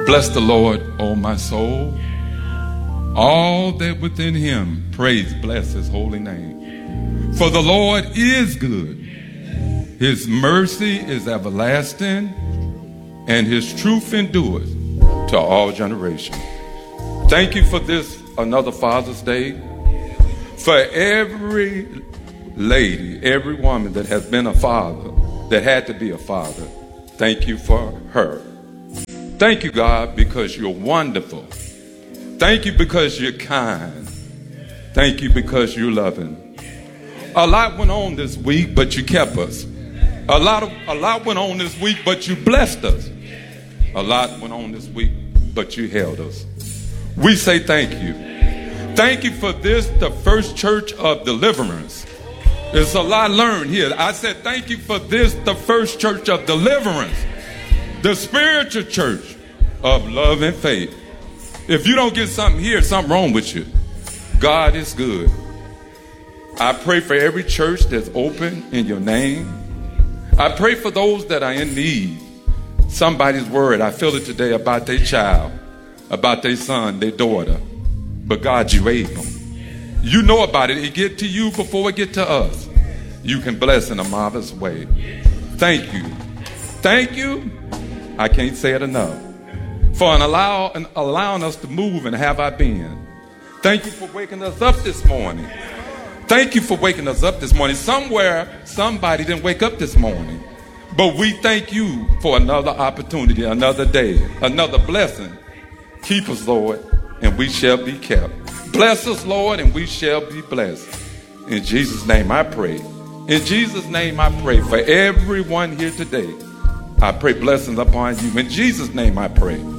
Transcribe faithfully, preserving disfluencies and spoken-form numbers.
Bless the Lord, O my soul. All that within him, praise, bless his holy name. For the Lord is good. His mercy is everlasting, and his truth endures to all generations. Thank you for this, another Father's Day. For every lady, every woman that has been a father, that had to be a father, thank you for her. Thank you, God, because you're wonderful. Thank you because you're kind. Thank you because you're loving. A lot went on this week, but you kept us. A lot of, a lot went on this week, but you blessed us. A lot went on this week, but you held us. We say thank you. Thank you for this, the first church of deliverance. There's a lot learned here. I said thank you for this, the first church of deliverance. The spiritual church of love and faith. If you don't get something here, something wrong with you. God is good. I pray for every church that's open in your name. I pray for those that are in need. Somebody's worried. I feel it today about their child, about their son, their daughter. But God, you able. You know about it. It get to you before it get to us. You can bless in a marvelous way. Thank you. Thank you. I can't say it enough. For an allow, an allowing us to move and have our being. Thank you for waking us up this morning. Thank you for waking us up this morning. Somewhere, somebody didn't wake up this morning. But we thank you for another opportunity, another day, another blessing. Keep us, Lord, and we shall be kept. Bless us, Lord, and we shall be blessed. In Jesus' name I pray. In Jesus' name I pray for everyone here today. I pray blessings upon you. In Jesus' name I pray.